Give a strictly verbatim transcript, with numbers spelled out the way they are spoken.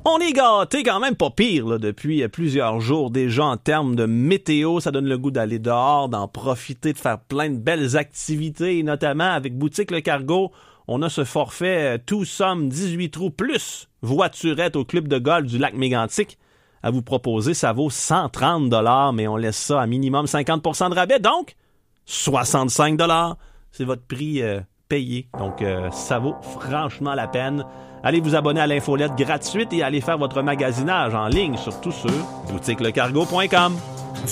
On est gâtés quand même pas pire là, depuis plusieurs jours déjà en termes de météo. Ça donne le goût d'aller dehors, d'en profiter, de faire plein de belles activités, notamment avec Boutique Le Cargo. On a ce forfait tout somme dix-huit trous plus voiturette au club de golf du lac Mégantic à vous proposer. Ça vaut cent trente dollars, mais on laisse ça à minimum cinquante pour cent de rabais, donc soixante-cinq dollars. C'est votre prix euh, payé, donc euh, ça vaut franchement la peine. Allez vous abonner à l'infolette gratuite et allez faire votre magasinage en ligne, surtout sur boutique le cargo point com.